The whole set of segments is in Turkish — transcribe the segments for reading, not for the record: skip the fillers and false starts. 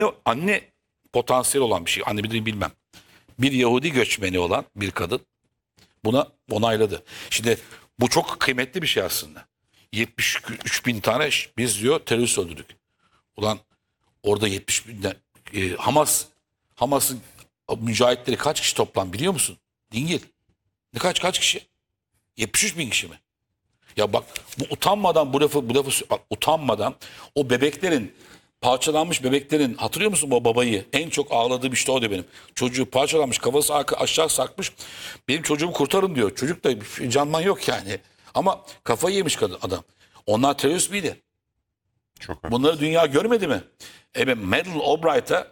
anne potansiyel olan bir şey. Anne bir bilmem. Bir Yahudi göçmeni olan bir kadın buna onayladı. Şimdi bu çok kıymetli bir şey aslında. 73 bin tane biz diyor terörist öldürdük. Ulan orada 70 bin Hamas'ın mücahitleri kaç kişi toplam biliyor musun? Dingil. Kaç kişi? 73 bin kişi mi? Ya bak bu utanmadan bu lafı bak, utanmadan o bebeklerin parçalanmış bebeklerin hatırlıyor musun o babayı? En çok ağladığım işte o da benim. Çocuğu parçalanmış kafası aşağı sarkmış. Benim çocuğumu kurtarın diyor. Çocuk da canman yok yani. Ama kafayı yemiş kadın adam. Onlar terörist miydi? Çok Bunları dünya görmedi mi? Evet Madeleine Albright'a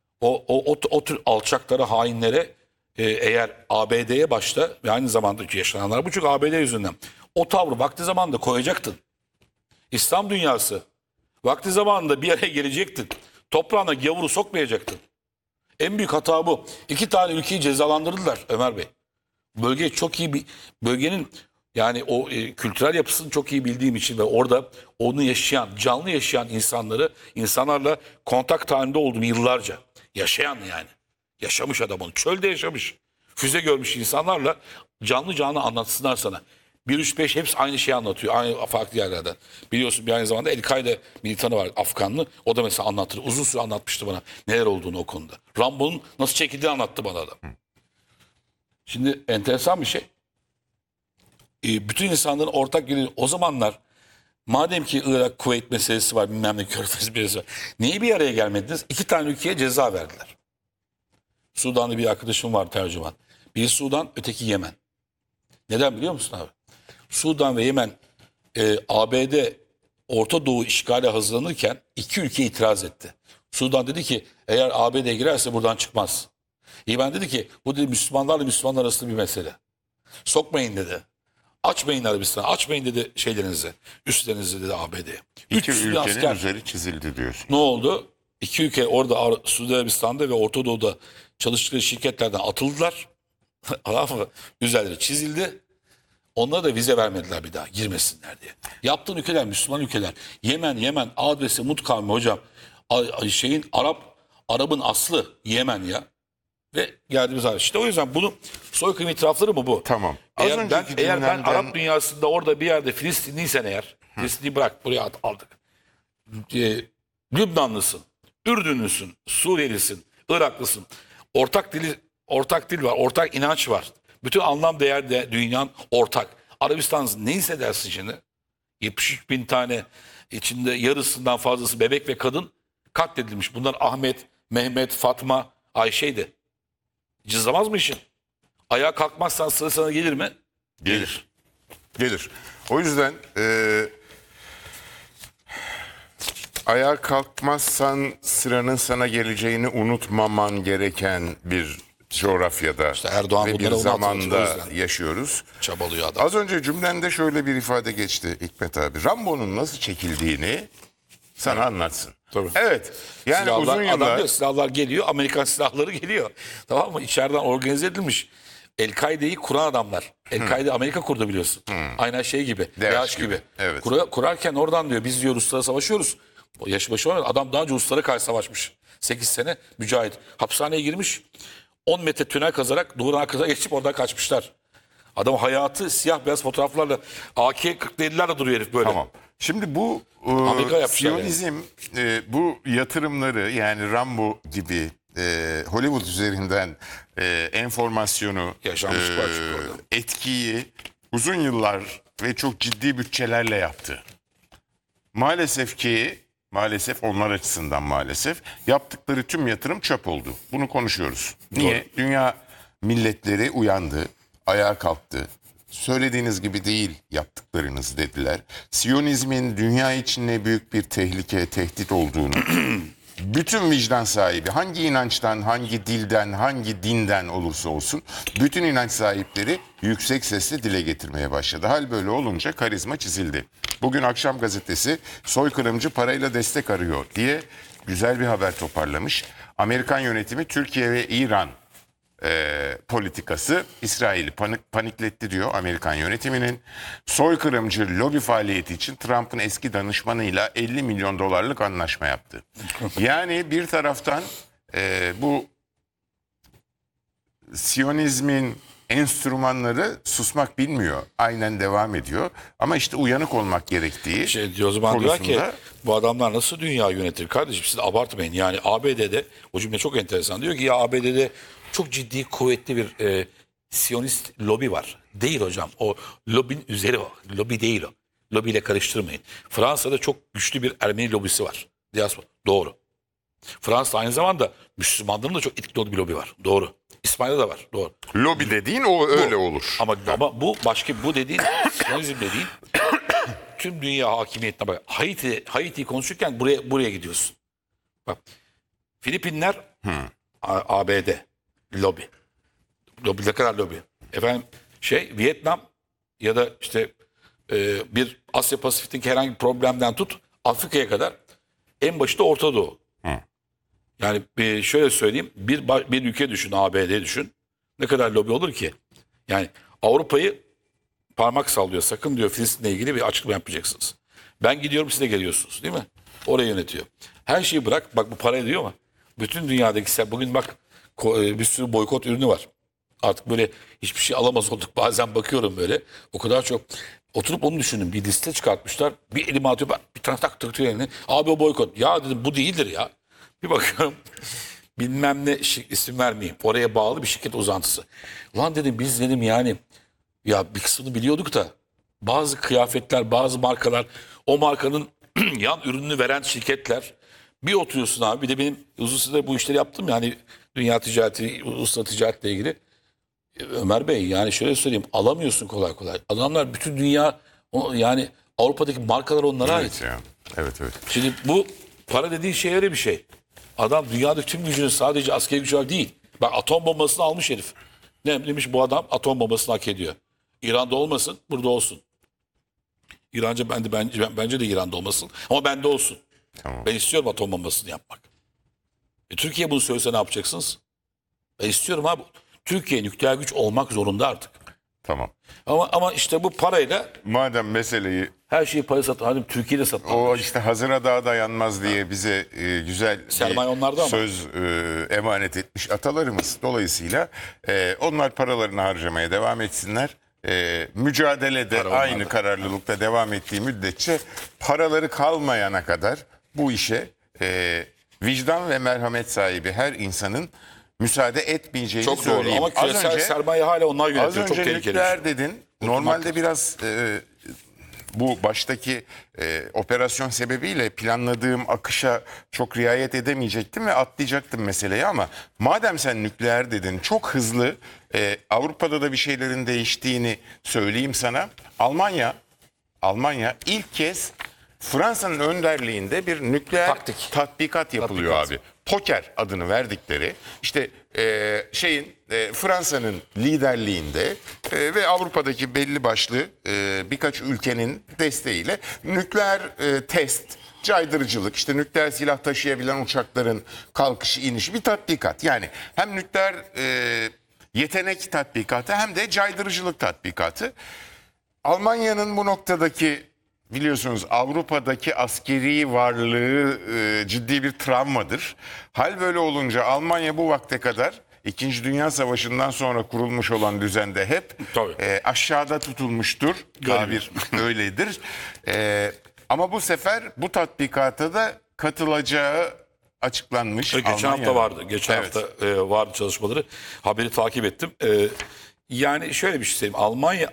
o tür alçaklara, hainlere eğer ABD'ye başta ve aynı zamanda yaşananlar bu çünkü ABD yüzünden o tavrı vakti zamanında koyacaktın. İslam dünyası vakti zamanında bir araya gelecektin. Toprağına gavuru sokmayacaktın. En büyük hata bu. 2 tane ülkeyi cezalandırdılar Ömer Bey. Bölge çok iyi bir bölgenin yani o kültürel yapısını çok iyi bildiğim için ve orada onu yaşayan, canlı yaşayan insanlarla kontak halinde oldum yıllarca. Yaşayan yani. Yaşamış adam onu. Çölde yaşamış. Füze görmüş insanlarla canlı anlatsınlar sana. 1-3-5 hepsi aynı şeyi anlatıyor. Aynı farklı yerlerden. Biliyorsun bir aynı zamanda El-Kaide militanı var Afganlı. O da mesela anlatır. Uzun süre anlatmıştı bana neler olduğunu o konuda. Rambo'nun nasıl çekildiğini anlattı bana adam. Şimdi enteresan bir şey. Bütün insanların ortak yeri o zamanlar madem ki Irak, Kuveyt meselesi var bilmem ne Körfez meselesi var. Niye bir araya gelmediniz? 2 tane ülkeye ceza verdiler. Sudanlı bir arkadaşım var tercüman. Biri Sudan, öteki Yemen. Neden biliyor musun abi? Sudan ve Yemen ABD Orta Doğu işgale hazırlanırken 2 ülke itiraz etti. Sudan dedi ki eğer ABD girerse buradan çıkmaz. Yemen dedi ki bu dedi Müslümanlarla Müslümanlar arasında bir mesele. Sokmayın dedi. Açmayın Arabistan'ı. Açmayın dedi şeylerinizi. Üstlerinizi dedi ABD'ye. İki ülkenin üzeri çizildi diyorsun. Ne oldu? 2 ülke orada Suudi Arabistan'da ve Orta Doğu'da çalıştıkları şirketlerden atıldılar. Üzerleri çizildi. Onlara da vize vermediler bir daha girmesinler diye. Yaptığın ülkeler Müslüman ülkeler. Yemen adresi Mut kavmi hocam. Arap'ın aslı Yemen ya. Ve geldiğimiz hal. İşte o yüzden bunu soykırım itirafları mı bu? Tamam. Eğer ben Arap dünyasında orada bir yerde Filistinliysen eğer, Filistin'i bırak buraya aldık. Lübnanlısın, Ürdünlüsün, Suriyelisin, Iraklısın. Ortak dil var, ortak inanç var. Bütün anlam değer de dünyanın ortak. Arabistan ne hissedersin şimdi? 73 bin tane içinde yarısından fazlası bebek ve kadın katledilmiş. Bunlar Ahmet, Mehmet, Fatma, Ayşe'ydi. Cızlamaz mı işin? Ayağa kalkmazsan sıra sana gelir mi? Gelir. Gelir. O yüzden ayağa kalkmazsan sıranın sana geleceğini unutmaman gereken bir coğrafyada İşte Erdoğan ve bir bunlara zamanda yaşıyoruz. Çabalıyor adam. Az önce cümlende şöyle bir ifade geçti Hikmet abi. Rambo'nun nasıl çekildiğini sana anlatsın. Tabii. Evet. Yani Silahlar, uzun yıllar... adam diyor, silahlar geliyor, Amerikan silahları geliyor. Tamam mı? İçeriden organize edilmiş. El-Kaide'yi kuran adamlar. El-Kaide Amerika kurdu biliyorsun. Aynen şey gibi. DH gibi. Evet. Kurarken oradan diyor biz diyor Ruslara savaşıyoruz. O yaşı başı var. Adam daha önce Ruslara karşı savaşmış. 8 sene mücahit. Hapishaneye girmiş. 10 metre tünel kazarak duvarın arkasına geçip oradan kaçmışlar. Adam hayatı siyah beyaz fotoğraflarla AK-47'lerle duruyor herif böyle. Tamam. Şimdi bu Siyonizm bu yatırımları yani Rambo gibi Hollywood üzerinden enformasyonu, etkiyi uzun yıllar ve çok ciddi bütçelerle yaptı. Maalesef onlar açısından yaptıkları tüm yatırım çöp oldu. Bunu konuşuyoruz. Niye? Doğru. Dünya milletleri uyandı, ayağa kalktı. Söylediğiniz gibi değil yaptıklarınız dediler. Siyonizmin dünya için ne büyük bir tehlike, tehdit olduğunu bütün vicdan sahibi, hangi inançtan, hangi dilden, hangi dinden olursa olsun bütün inanç sahipleri yüksek sesle dile getirmeye başladı. Hal böyle olunca karizma çizildi. Bugün Akşam Gazetesi soykırımcı parayla destek arıyor diye güzel bir haber toparlamış. Amerikan yönetimi Türkiye ve İran politikası İsrail'i panikletti diyor Amerikan yönetiminin. Soykırımcı lobi faaliyeti için Trump'ın eski danışmanıyla 50 milyon dolarlık anlaşma yaptı. Yani bir taraftan bu Siyonizmin enstrümanları susmak bilmiyor. Aynen devam ediyor. Ama işte uyanık olmak gerektiği O zaman diyor ki konusunda bu adamlar nasıl dünya yönetir kardeşim, siz abartmayın. Yani ABD'de, o cümle çok enteresan, diyor ki ya ABD'de çok ciddi kuvvetli bir Siyonist lobi var. Değil hocam, o lobinin üzeri o. Lobi değil o. Lobiyle karıştırmayın. Fransa'da çok güçlü bir Ermeni lobisi var. Diaspora. Doğru. Fransa aynı zamanda Müslümanların da çok etkili olduğu bir lobi var. Doğru. İspanya'da da var. Doğru. lobi dediğin o öyle olur. Ama bu başka, bu dediğin Siyonizm dediğin tüm dünya hakimiyetine bak. Haiti'yi konuşurken buraya gidiyorsun. Bak. Filipinler ABD lobi. Lobi ne kadar lobi? Efendim Vietnam ya da işte bir Asya Pasifik'teki herhangi bir problemden tut Afrika'ya kadar en başta Orta Doğu. Yani şöyle söyleyeyim, bir ülke düşün, ABD düşün. Ne kadar lobi olur ki? Yani Avrupa'yı parmak sallıyor. Sakın diyor Filistin'le ilgili bir açıklama yapmayacaksınız. Ben gidiyorum, siz de geliyorsunuz, değil mi? Orayı yönetiyor. Her şeyi bırak. Bak bu para ediyor ama bütün dünyadaki, bugün bak bir sürü boykot ürünü var. Artık böyle hiçbir şey alamaz olduk. Bazen bakıyorum böyle. O kadar çok. Oturup onu düşünün. Bir liste çıkartmışlar. Bir elime atıyor. Bir tane takıyor elini. Abi o boykot. Ya dedim bu değildir ya. Bir bakıyorum. Bilmem ne, isim vermeyeyim. Oraya bağlı bir şirket uzantısı. Lan dedim biz dedim yani ya bir kısmını biliyorduk da bazı kıyafetler, bazı markalar, o markanın yan ürününü veren şirketler, bir oturuyorsun abi. Bir de benim uzun süre bu işleri yaptım yani, dünya ticareti, uluslararası ticaretle ilgili. Ömer Bey yani şöyle söyleyeyim, alamıyorsun kolay kolay. Adamlar bütün dünya, yani Avrupa'daki markalar onlara ait. Evet ya. Evet. Şimdi bu para dediğin şey öyle bir şey. Adam dünyadaki tüm gücünü sadece askeri gücü olarak değil. Bak atom bombasını almış herif. Ne demiş bu adam? Atom bombasını hak ediyor. İran'da olmasın, burada olsun. Bence de İran'da olmasın ama bende olsun. Tamam. Ben istiyorum atom bombasını yapmak. Türkiye bunu söylese ne yapacaksınız? Ben istiyorum abi. Türkiye nükleer güç olmak zorunda artık. Tamam. Ama işte bu parayla Madem meseleyi her şeyi para satın. Hadi Türkiye'de satın. o işte hazıra daha dayanmaz diye bize güzel Sermaye onlarda ama. söz emanet etmiş atalarımız. Dolayısıyla onlar paralarını harcamaya devam etsinler. Mücadelede Para aynı onlarda. kararlılıkta devam ettiği müddetçe paraları kalmayana kadar bu işe vicdan ve merhamet sahibi her insanın müsaade etmeyeceğini Çok doğru söyleyeyim. ama küresel sermaye hala onlar Az yönetiyor. Çok önce tehlikeli. nükleer dedin. Normalde biraz bu baştaki operasyon sebebiyle planladığım akışa çok riayet edemeyecektim ve atlayacaktım meseleyi ama madem sen nükleer dedin, çok hızlı Avrupa'da da bir şeylerin değiştiğini söyleyeyim sana. Almanya ilk kez Fransa'nın önderliğinde bir nükleer Taktik. tatbikat yapılıyor Tatbikat. abi. Poker adını verdikleri işte Fransa'nın liderliğinde ve Avrupa'daki belli başlı birkaç ülkenin desteğiyle nükleer test, caydırıcılık, işte nükleer silah taşıyabilen uçakların kalkışı, inişi bir tatbikat. Yani hem nükleer yetenek tatbikatı hem de caydırıcılık tatbikatı. Almanya'nın bu noktadaki, biliyorsunuz Avrupa'daki askeri varlığı ciddi bir travmadır. Hal böyle olunca Almanya bu vakte kadar İkinci Dünya Savaşı'ndan sonra kurulmuş olan düzende hep aşağıda tutulmuştur. Tabir öyledir. Ama bu sefer bu tatbikata da katılacağı açıklanmış. Geçen hafta vardı. Geçen hafta vardı çalışmaları. Haberi takip ettim. Yani şöyle bir şey söyleyeyim.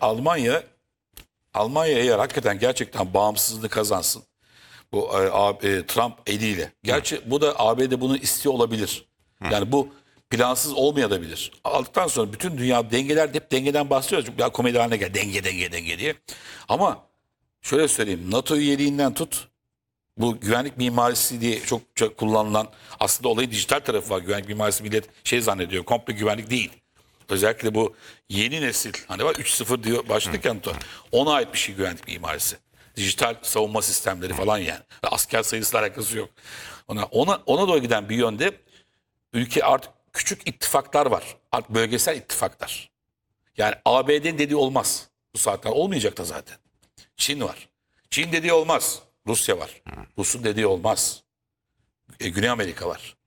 Almanya eğer hakikaten gerçekten bağımsızlığını kazansın, bu Trump eliyle. Gerçi bu da ABD bunu istiyor olabilir. Yani bu plansız olmayabilir. Aldıktan sonra bütün dünya dengeler, hep dengeden bahsediyoruz. Ya komedi haline gel. Denge diye. Ama şöyle söyleyeyim. NATO üyeliğinden tut. Bu güvenlik mimarisi diye çok kullanılan, aslında olayın dijital tarafı var. Güvenlik mimarisi millet zannediyor. Komple güvenlik değil. Özellikle bu yeni nesil, hani var 3.0 diyor başlarken ona ait bir şey güvenlik mimarisi. Dijital savunma sistemleri falan yani. Asker sayısıyla alakası yok. Ona doğru giden bir yönde ülke artık küçük ittifaklar var. Bölgesel ittifaklar. Yani ABD'nin dediği olmaz. Bu saatten olmayacak da zaten. Çin var. Çin dediği olmaz. Rusya var. Rus'un dediği olmaz. Güney Amerika var.